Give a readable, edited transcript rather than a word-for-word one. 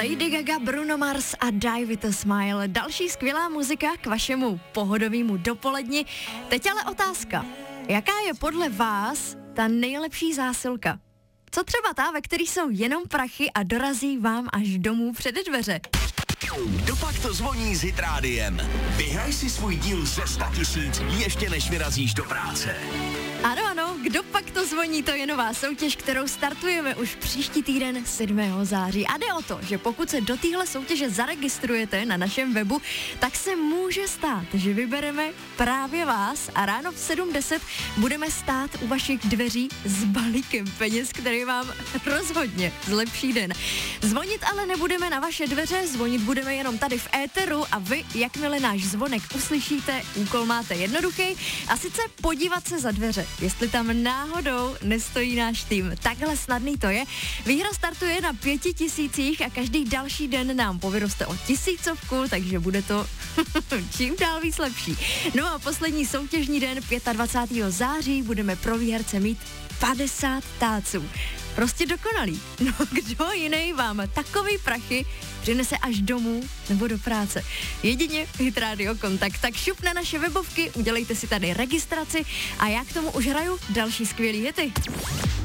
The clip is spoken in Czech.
Lady Gaga, Bruno Mars a Die With A Smile. Další skvělá muzika k vašemu pohodovému dopoledni. Teď ale otázka. Jaká je podle vás ta nejlepší zásilka? Co třeba ta, ve který jsou jenom prachy a dorazí vám až domů před dveře? Kdopak to zvoní s Hit Rádiem. Vyhraj si svůj díl ze 100 000 ještě než vyrazíš do práce. Ano, kdo pak to zvoní, to je nová soutěž, kterou startujeme už příští týden 7. září. A jde o to, že pokud se do téhle soutěže zaregistrujete na našem webu, tak se může stát, že vybereme právě vás a ráno v 7:10 budeme stát u vašich dveří s balíkem peněz, který vám rozhodně zlepší den. Zvonit ale nebudeme na vaše dveře, zvonit budeme jenom tady v éteru a vy, jakmile náš zvonek uslyšíte, úkol máte jednoduchý a sice podívat se za dveře, jestli tam náhodou nestojí náš tým. Takhle snadný to je. Výhra startuje na 5 000 a každý další den nám povyroste o 1000, takže bude to čím dál víc lepší. No a poslední soutěžní den 25. září budeme pro výherce mít 50 táců. Prostě dokonalý. No kdo jiný vám takový prachy přinese až domů nebo do práce? Jedině Hit Radio Kontakt. Tak šup na naše webovky, udělejte si tady registraci a já k tomu už hraju další skvělý hity.